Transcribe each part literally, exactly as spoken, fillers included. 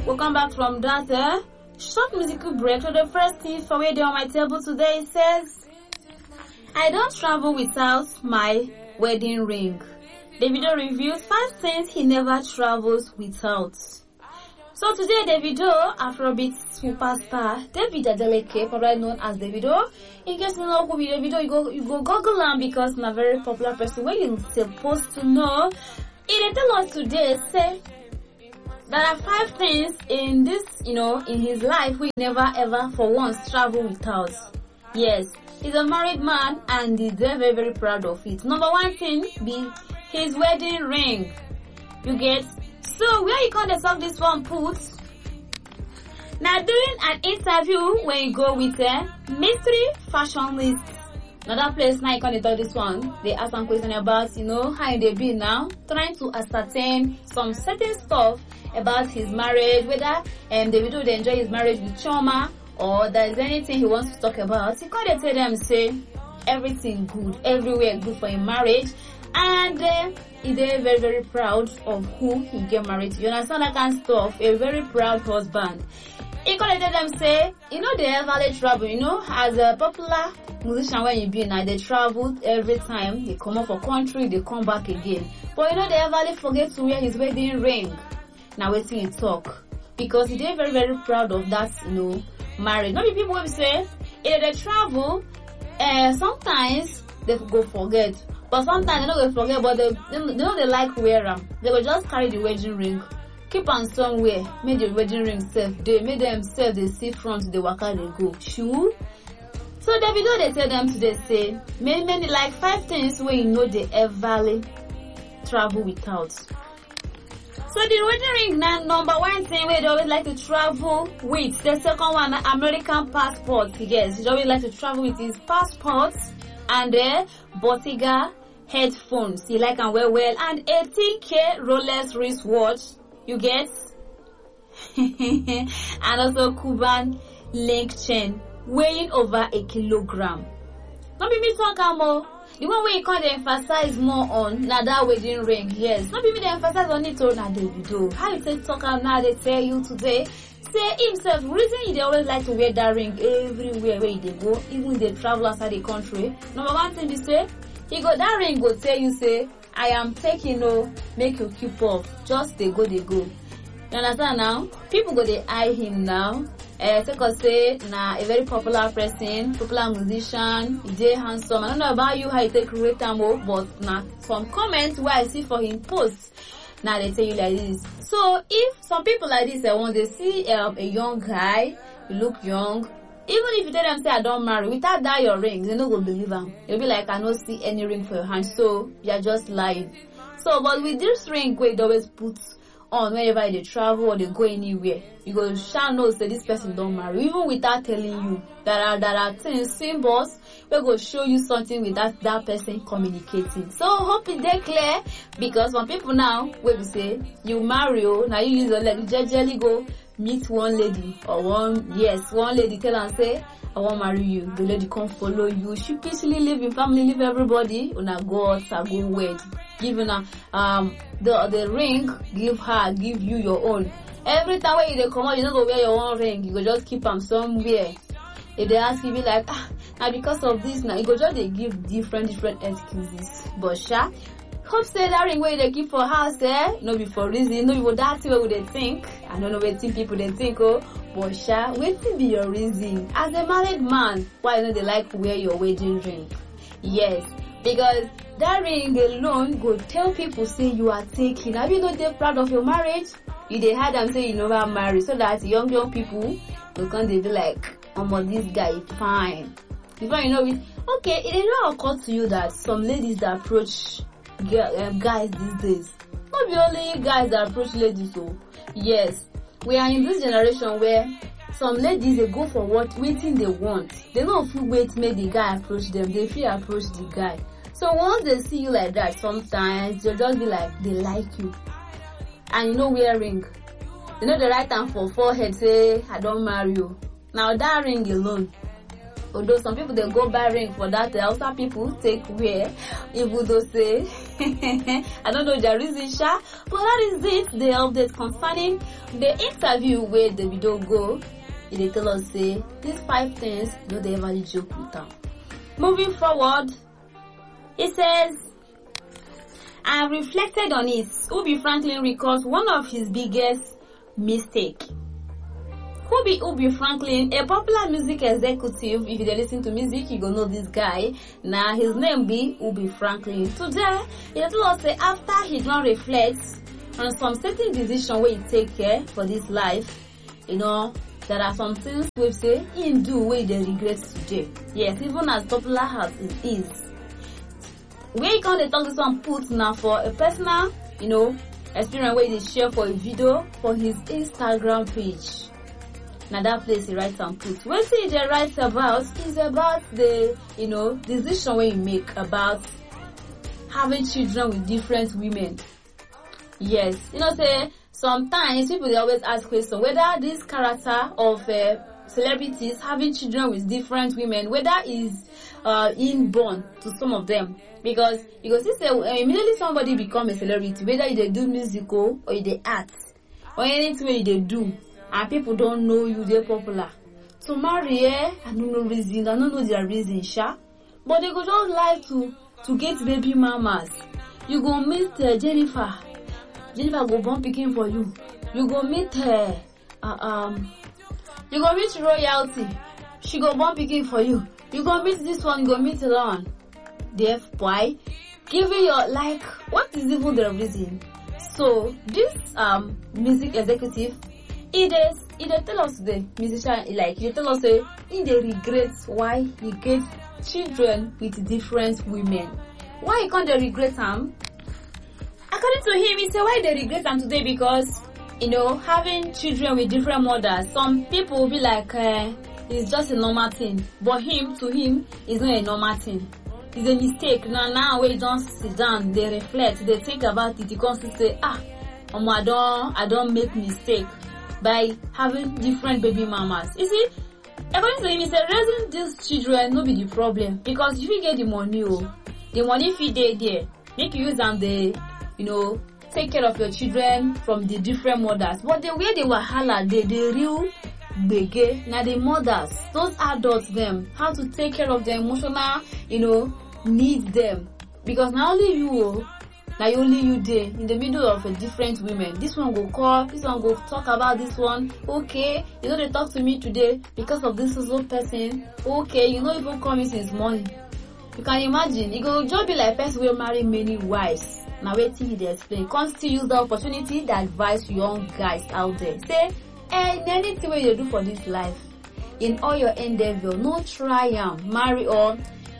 We'll come back from that uh, short musical break. So the first thing for where they on my table today says, I don't travel without my wedding ring. Davido reviews five things he never travels without. So today, Davido, Afrobeat superstar David Adeleke, probably known as Davido. In case you don't know who be Davido, you go you go Google him because he's a very popular person. Where you're supposed to know. He tell us today, say there are five things in this, you know, in his life we never ever for once travel without. Yes, he's a married man and he's very very very proud of it. Number one thing be his wedding ring. You get. So where you can't solve this one put? Now during an interview when you go with a mystery fashion list. Another place now you can't tell this one. They ask some question about, you know, how they be now, trying to ascertain some certain stuff about his marriage, whether um Davido would enjoy his marriage with Chioma or there is anything he wants to talk about. He can't tell them say everything good, everywhere good for a marriage. And uh, he's very, very, very proud of who he get married to. You understand that kind of stuff? A very proud husband. He could let them say, you know, they ever travel. You know, as a popular musician, when you be now, they travel every time. They come up for country, they come back again. But you know, they ever forget to wear his wedding ring. Now, waiting he talk because he's very, very proud of that. You know, marriage. Not people will say, if they travel, uh, sometimes they go forget. But sometimes they don't go forget, but they, they, they know they like wear them. They will just carry the wedding ring, keep on somewhere, make the wedding ring safe. They make themselves they see front, they walk out, they go. Sure. So Davido they tell them today say, many many like five things where you know they ever travel without. So the wedding ring now number one thing where they always like to travel with. The second one, American passport. Yes, they always like to travel with his passport and the Bottega headphones. He like and wear well and eighteen K Rolex wristwatch. You get? And also Cuban link chain weighing over a kilogram. Not be me talk more. The one way you can't emphasize more on now that wedding ring. Yes. Not be me they emphasize on it or now they do. How you say talk now they tell you today. Say himself, reason they always like to wear that ring everywhere where they go, even if they travel outside the country. Number one thing they say, he got that ring go tell you say, I am taking no, make you keep off. Just they go, they go. You understand now? People go they eye him now. Uh, because say, nah, a very popular person, popular musician, he dey handsome. I don't know about you how you take rate him, but nah, some comments where I see for him posts. Now they tell you like this. So if some people like this, I want to see um, a young guy, you look young, even if you tell them say I don't marry, without that your ring, they no go believe them. They'll be like I don't see any ring for your hand, so you're just lying. So but with this ring, where they always put on whenever they travel or they go anywhere, you go shall know say this person don't marry, even without telling you. There are there are things, symbols we go show you something with that that person communicating. So hope it dey clear because some people now where we say you marry oh now you use a leg jejely go meet one lady or one yes one lady tell and say I won't marry you. The lady come follow you. She peacefully live in family, leave everybody. Una go out, I go wed. Give her um the the ring, give her, give you your own. Every time when you come out, you don't go wear your own ring. You go just keep them somewhere. If they ask you, be like, ah, now because of this, now you go just they give different different excuses. But sha, hope say that ring where they keep for house, eh? No be for reason, no be for that way would they think. I don't know what people they think, oh. But sha, what be your reason? As a married man, why don't they like to wear your wedding ring? Yes, because that ring alone go tell people say you are taking. Have you not they proud of your marriage? You they had them say you never marry, so that young young people will come they be like, oh my this guy is fine. Before you know it, okay, it did not occur to you that some ladies that approach guys these days, not be only guys that approach ladies. So yes, we are in this generation where some ladies they go for what waiting they want. They don't feel wait make the guy approach them. They feel approach the guy. So once they see you like that, sometimes they'll just be like they like you. And you know wear ring. You know the right hand for forehead say I don't marry you. Now that ring alone, Although some people they go buy ring for that, also people take wear. Even though say, I don't know the reason, sha, but that is it. The update concerning the interview where Davido go. They tell us say these five things no they ever joke with them. Moving forward, it says, I have reflected on it. Ubi Franklin recalls one of his biggest mistake. Who be Ubi Franklin, a popular music executive. If you listen to music, you go know this guy. Now his name be Ubi Franklin. Today, he told us say after he don't reflect on some certain decision where he take care for this life, you know, there are some things we say he do where they regret today. Yes, even as popular as it is. Where you can talk this one put now for a personal, you know, experience where they share for a video for his Instagram page. Now that place he writes and put. What he writes about is about the, you know, decision where you make about having children with different women. Yes, you know, say sometimes people they always ask questions whether this character of uh, celebrities having children with different women, whether is uh, inborn to some of them. Because because you say uh, immediately somebody become a celebrity, whether they do musical or they act or anything they do, and people don't know you, they're popular. To marry, eh, I don't know reason, I don't know their reason, sha. But they go just like to to get baby mamas. You go meet uh, Jennifer. Jennifer go born picking for you. You go meet her. Uh, um, you go meet royalty. She go born picking for you. You go meet this one. You go meet that one. Deaf boy, giving your like. What is even the reason? So this um music executive, it is it tell us the musician like he tell us say he they regret why he gets children with different women. Why he can't they regret them? According to him, he said why they regret them today because, you know, having children with different mothers, some people will be like, uh, it's just a normal thing. But him, to him, it's not a normal thing. It's a mistake. Now, now when you don't sit down, they reflect, they think about it, you can't say, ah, um, I don't, I don't make mistake by having different baby mamas. You see, according to him, he said raising these children no be the problem. Because if you get the money, oh, the money if you dey there, make you use them the you know, take care of your children from the different mothers. But the way they were holla, they the real bege, now the mothers, those adults them, how to take care of their emotional, you know, needs them. Because not only you, now only you there in the middle of a different women. This one go call, this one go talk about this one. Okay, you know they talk to me today because of this little person. Okay, you know even coming since morning. You can imagine, it go just be like person will marry many wives. Now waiting they explain. Can't still use the opportunity to advise young guys out there. Say, eh, in anything you do for this life, in all your endeavor, no try and marry or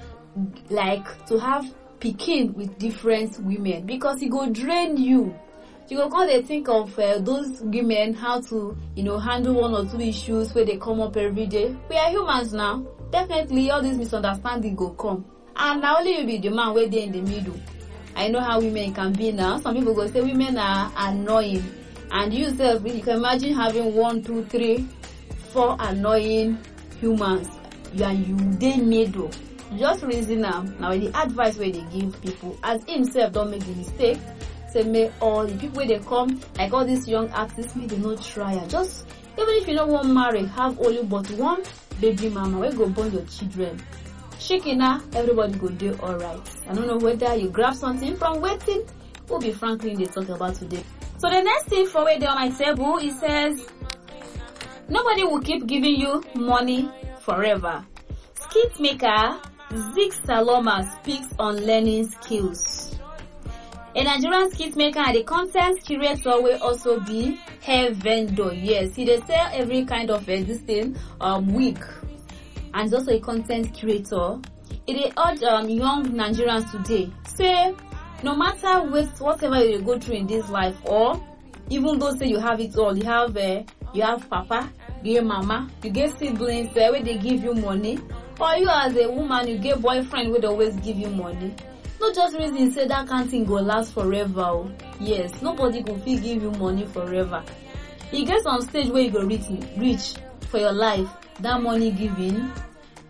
like to have pikin with different women because it go drain you. You go come they think of uh, those women how to, you know, handle one or two issues where they come up every day. We are humans now. Definitely all this misunderstanding go come. And now only you be the man where they in the middle. I know how women can be now. Some people go say women are annoying. And you yourself, you can imagine having one, two, three, four annoying humans. You and you they middle. Just reason now. Now the advice where they give people, as himself don't make the mistake. Say may all the people where they come, like all these young artists, may they not try and just even if you don't want to marry, have only but one baby mama, where go born your children. Shikina, everybody go do alright. I don't know whether you grab something from waiting. Ubi Franklin they talk about today. So the next thing for where they on my table, it says nobody will keep giving you money forever. Skit maker Zig Saloma speaks on learning skills. A Nigerian skit maker and a content curator will also be hair vendor. Yes, he they sell every kind of existing um wig. And also a content curator. It urge um, young Nigerians today say no matter what whatever you go through in this life, or even though say you have it all, you have uh, you have papa, you get mama, you get siblings uh, where they give you money, or you as a woman you get boyfriend where they always give you money. Not just reason say that can't thing go last forever. Oh. Yes, nobody go fit give you money forever. You get some stage where you go reach reach for your life. That money giving,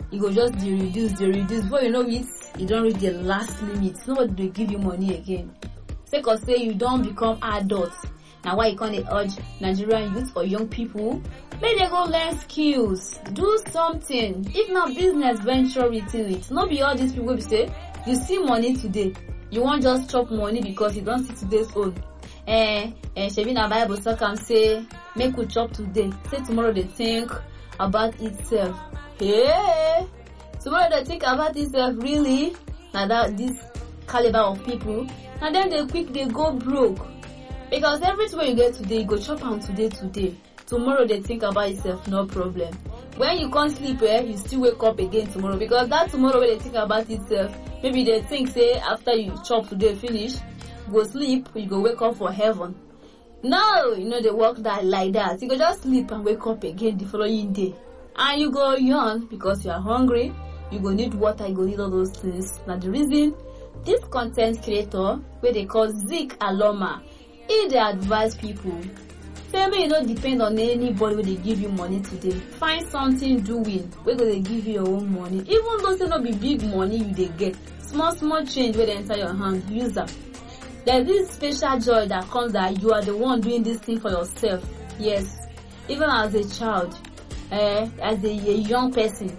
you go just dey reduce dey reduce before you know it, you don reach the last limit. Nobody dey give you money again sake of say you don become adult. Na why you come dey urge Nigerian youth or young people make they go learn skills, do something. If na business, venture into it. No be all these people be say you see money today, you wan just chop money because you don see today's own. Eh, eh, shebi na Bible talk am say make we chop today, say tomorrow dey think about itself. Hey, tomorrow they think about itself. Really? Now that this caliber of people, and then they quick they go broke because everything you get today, you go chop on today today. Tomorrow they think about itself, no problem. When you can't sleep, eh, you still wake up again tomorrow because that tomorrow when they think about itself, maybe they think say after you chop today finish, go sleep, you go wake up for heaven. No, you know they work that like that. You go just sleep and wake up again the following day. And you go yawn because you are hungry, you go need water, you go need all those things. Now the reason this content creator, where they call Zeke Aloma, he they advise people, say maybe you don't depend on anybody when they give you money today. Find something doing where they give you your own money. Even though they not be big money you they get, small small change where they enter your hand, use them. There's this special joy that comes that you are the one doing this thing for yourself. Yes, even as a child. Uh, as a, a young person,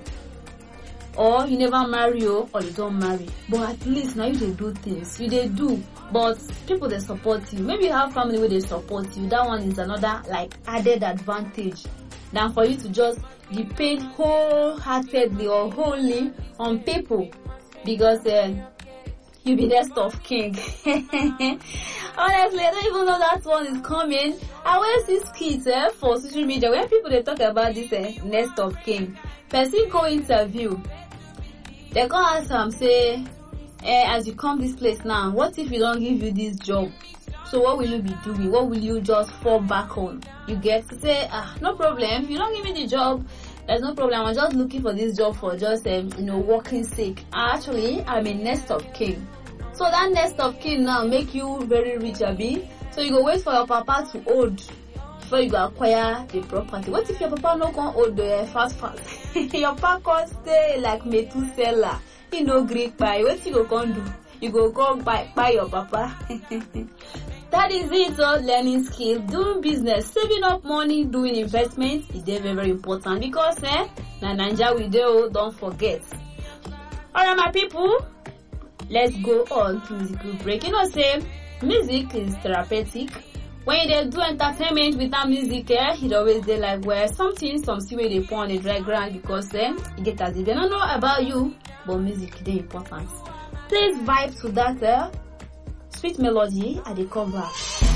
or you never marry or you don't marry, but at least now you they do things, you they do, but people they support you. Maybe you have family where they support you. That one is another like added advantage than for you to just depend wholeheartedly or wholly on people because uh, you be next of king. Honestly, I don't even know that one is coming. I always see skits eh, for social media when people they talk about this eh, next of king. Person go interview, they go ask them say, eh, as you come this place now, what if you don't give you this job? So what will you be doing? What will you just fall back on? You get to say, ah, no problem. If you don't give me the job, there's no problem. I'm just looking for this job for just um, you know, working sake. Actually, I'm a next of king. So that next of kin now make you very rich, abi. So you go wait for your papa to old before you go acquire the property. What if your papa no come old uh, fast fast? Your papa can stay like Methuselah. He no Greek buy. What you go come do? You go go buy buy your papa. That is it. So learning skill, doing business, saving up money, doing investments is very very important because eh, na Naija we do. Don't forget. Alright, my people. Let's go on to musical break. You know, say music is therapeutic. When they do entertainment without music, eh, it always they like where something, some see where they put on a dry ground because then eh, you get as if they don't know about you, but music is important. Please vibe to that eh, sweet melody at the cover.